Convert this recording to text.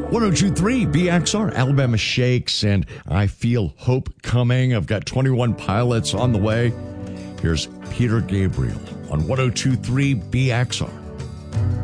1023 BXR, Alabama Shakes, and I Feel Hope Coming. I've got 21 Pilots on the way. Here's Peter Gabriel on 1023 BXR.